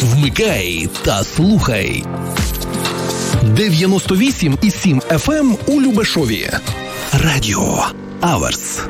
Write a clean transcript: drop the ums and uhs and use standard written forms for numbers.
Вмикай та слухай. 98,7 FM у Любешові. Радіо Аверс.